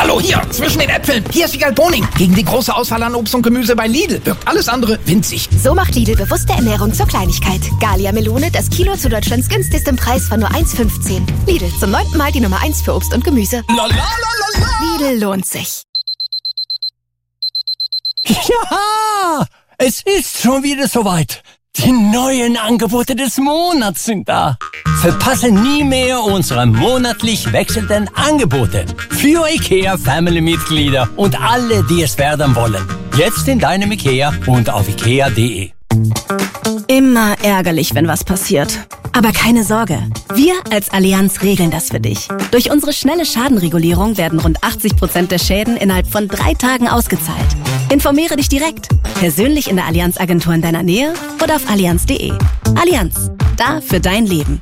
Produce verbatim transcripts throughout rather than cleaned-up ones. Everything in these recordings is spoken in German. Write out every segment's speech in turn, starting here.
Hallo, hier, zwischen den Äpfeln. Hier ist Wiegald Boning. Gegen die große Auswahl an Obst und Gemüse bei Lidl wirkt alles andere winzig. So macht Lidl bewusste Ernährung zur Kleinigkeit. Gallia Melone, das Kilo zu Deutschlands günstigstem Preis von nur eins fünfzehn. Lidl, zum neunten Mal die Nummer eins für Obst und Gemüse. La, la, la, la, la. Lidl lohnt sich. Ja, es ist schon wieder soweit. Die neuen Angebote des Monats sind da. Verpasse nie mehr unsere monatlich wechselnden Angebote für IKEA Family-Mitglieder und alle, die es werden wollen. Jetzt in deinem IKEA und auf ikea punkt de. Immer ärgerlich, wenn was passiert. Aber keine Sorge, wir als Allianz regeln das für dich. Durch unsere schnelle Schadenregulierung werden rund achtzig Prozent der Schäden innerhalb von drei Tagen ausgezahlt. Informiere dich direkt, persönlich in der Allianz-Agentur in deiner Nähe oder auf allianz punkt de. Allianz, da für dein Leben.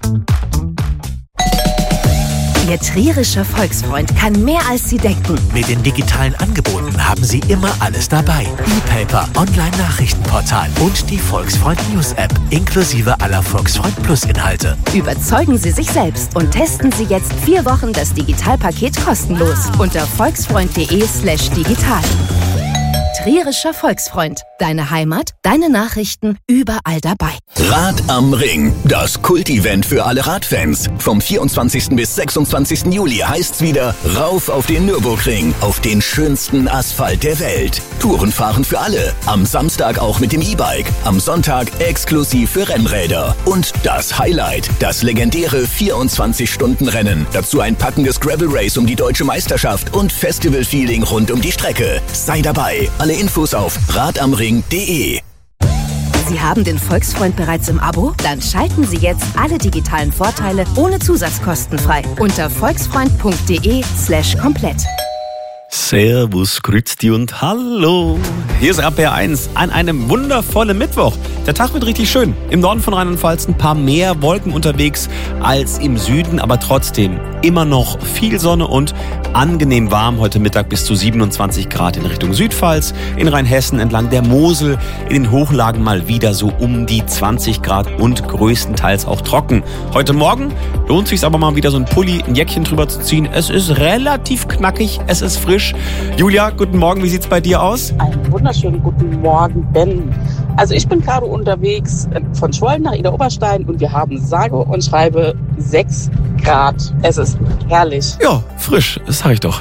Ihr trierischer Volksfreund kann mehr als Sie denken. Mit den digitalen Angeboten haben Sie immer alles dabei. E-Paper, Online-Nachrichtenportal und die Volksfreund News App, inklusive aller Volksfreund Plus Inhalte. Überzeugen Sie sich selbst und testen Sie jetzt vier Wochen das Digitalpaket kostenlos unter volksfreund.de slash digital. Trierischer Volksfreund. Deine Heimat, deine Nachrichten, überall dabei. Rad am Ring. Das Kult-Event für alle Radfans. Vom vierundzwanzigsten bis sechsundzwanzigsten Juli heißt's wieder rauf auf den Nürburgring. Auf den schönsten Asphalt der Welt. Tourenfahren für alle. Am Samstag auch mit dem E-Bike. Am Sonntag exklusiv für Rennräder. Und das Highlight. Das legendäre vierundzwanzig-Stunden-Rennen. Dazu ein packendes Gravel-Race um die deutsche Meisterschaft und Festival-Feeling rund um die Strecke. Sei dabei. Alle Infos auf radamring punkt de. Sie haben den Volksfreund bereits im Abo? Dann schalten Sie jetzt alle digitalen Vorteile ohne Zusatzkosten frei unter volksfreund.de slash komplett. Servus, grüezi und hallo. Hier ist R P R eins an einem wundervollen Mittwoch. Der Tag wird richtig schön. Im Norden von Rheinland-Pfalz ein paar mehr Wolken unterwegs als im Süden, aber trotzdem immer noch viel Sonne und angenehm warm. Heute Mittag bis zu siebenundzwanzig Grad in Richtung Südpfalz. In Rheinhessen entlang der Mosel. In den Hochlagen mal wieder so um die zwanzig Grad und größtenteils auch trocken. Heute Morgen lohnt sich aber mal wieder so ein Pulli, ein Jäckchen drüber zu ziehen. Es ist relativ knackig, es ist frisch. Julia, guten Morgen, wie sieht's bei dir aus? Einen wunderschönen guten Morgen, Ben. Also ich bin gerade unterwegs von Schwollen nach Idar-Oberstein und wir haben sage und schreibe sechs Grad. Es ist herrlich. Ja, frisch, das sag ich doch.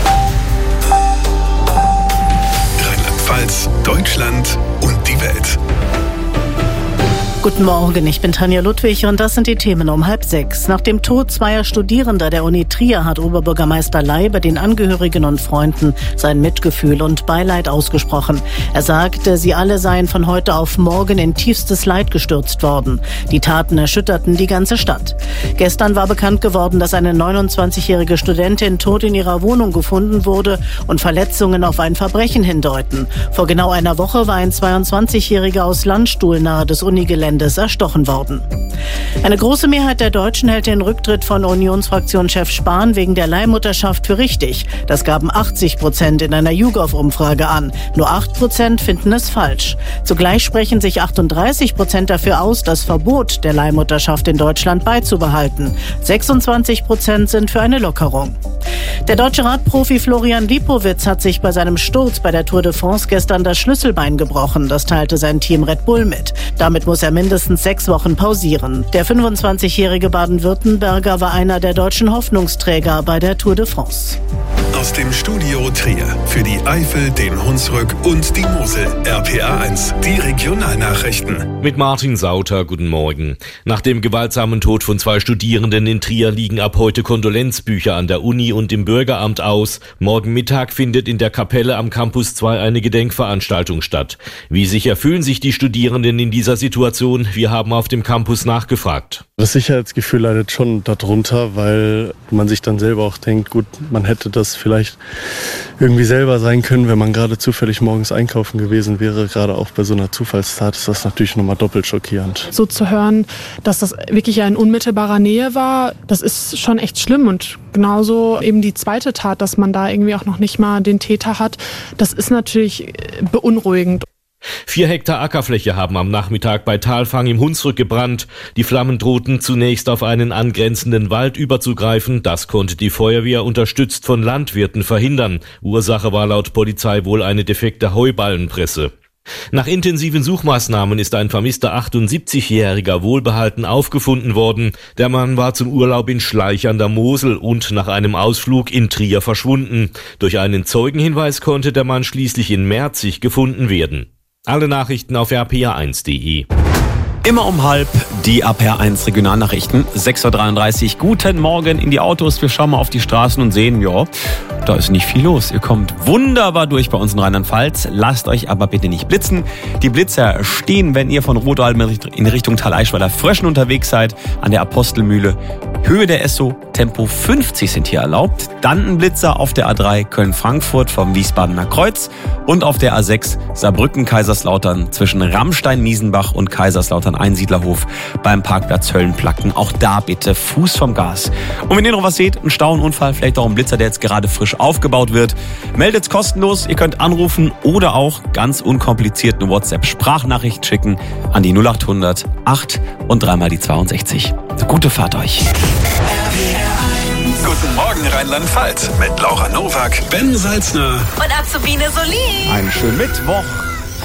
Rheinland-Pfalz, Deutschland und die Welt. Guten Morgen, ich bin Tanja Ludwig und das sind die Themen um halb sechs. Nach dem Tod zweier Studierender der Uni Trier hat Oberbürgermeister Leibe den Angehörigen und Freunden sein Mitgefühl und Beileid ausgesprochen. Er sagte, sie alle seien von heute auf morgen in tiefstes Leid gestürzt worden. Die Taten erschütterten die ganze Stadt. Gestern war bekannt geworden, dass eine neunundzwanzigjährige Studentin tot in ihrer Wohnung gefunden wurde und Verletzungen auf ein Verbrechen hindeuten. Vor genau einer Woche war ein zweiundzwanzigjähriger aus Landstuhl nahe des Unigeländes erstochen worden. Eine große Mehrheit der Deutschen hält den Rücktritt von Unionsfraktionschef Spahn wegen der Leihmutterschaft für richtig. Das gaben achtzig Prozent in einer YouGov-Umfrage an. Nur acht Prozent finden es falsch. Zugleich sprechen sich achtunddreißig Prozent dafür aus, das Verbot der Leihmutterschaft in Deutschland beizubehalten. sechsundzwanzig Prozent sind für eine Lockerung. Der deutsche Radprofi Florian Lipowitz hat sich bei seinem Sturz bei der Tour de France gestern das Schlüsselbein gebrochen. Das teilte sein Team Red Bull mit. Damit muss er mindestens sechs Wochen pausieren. Der fünfundzwanzigjährige Baden-Württemberger war einer der deutschen Hoffnungsträger bei der Tour de France. Aus dem Studio Trier für die Eifel, den Hunsrück und die Mosel. R P R eins, die Regionalnachrichten. Mit Martin Sauter, guten Morgen. Nach dem gewaltsamen Tod von zwei Studierenden in Trier liegen ab heute Kondolenzbücher an der Uni und im Bürgeramt aus. Morgen Mittag findet in der Kapelle am Campus zwei eine Gedenkveranstaltung statt. Wie sicher fühlen sich die Studierenden in dieser Situation? Wir haben auf dem Campus nachgefragt. Das Sicherheitsgefühl leidet schon darunter, weil man sich dann selber auch denkt, gut, man hätte das vielleicht irgendwie selber sein können, wenn man gerade zufällig morgens einkaufen gewesen wäre. Gerade auch bei so einer Zufallstat ist das natürlich nochmal doppelt schockierend. So zu hören, dass das wirklich in unmittelbarer Nähe war, das ist schon echt schlimm. Und genauso eben die zweite Tat, dass man da irgendwie auch noch nicht mal den Täter hat, das ist natürlich beunruhigend. Vier Hektar Ackerfläche haben am Nachmittag bei Talfang im Hunsrück gebrannt. Die Flammen drohten zunächst auf einen angrenzenden Wald überzugreifen. Das konnte die Feuerwehr unterstützt von Landwirten verhindern. Ursache war laut Polizei wohl eine defekte Heuballenpresse. Nach intensiven Suchmaßnahmen ist ein vermisster achtundsiebzigjähriger wohlbehalten aufgefunden worden. Der Mann war zum Urlaub in Schleich an der Mosel und nach einem Ausflug in Trier verschwunden. Durch einen Zeugenhinweis konnte der Mann schließlich in Merzig gefunden werden. Alle Nachrichten auf r p r eins punkt d e. Immer um halb die R P R eins Regionalnachrichten, sechs Uhr dreiunddreißig. Guten Morgen in die Autos. Wir schauen mal auf die Straßen und sehen, ja, da ist nicht viel los. Ihr kommt wunderbar durch bei uns in Rheinland-Pfalz. Lasst euch aber bitte nicht blitzen. Die Blitzer stehen, wenn ihr von Rotalm in Richtung Thaleischweiler-Fröschen unterwegs seid, an der Apostelmühle. Höhe der Esso, Tempo fünfzig sind hier erlaubt. Dann ein Blitzer auf der A drei Köln-Frankfurt vom Wiesbadener Kreuz und auf der A sechs Saarbrücken-Kaiserslautern zwischen Rammstein-Miesenbach und Kaiserslautern-Einsiedlerhof beim Parkplatz Höllenplacken. Auch da bitte Fuß vom Gas. Und wenn ihr noch was seht, ein Stauunfall, vielleicht auch ein Blitzer, der jetzt gerade frisch aufgebaut wird, meldet's kostenlos. Ihr könnt anrufen oder auch ganz unkompliziert eine WhatsApp-Sprachnachricht schicken an die null acht hundert acht und dreimal die zweiundsechzig. Gute Fahrt euch. Guten Morgen Rheinland-Pfalz mit Laura Nowak, Ben Salzner und Azubine Solin. Einen schönen Mittwoch.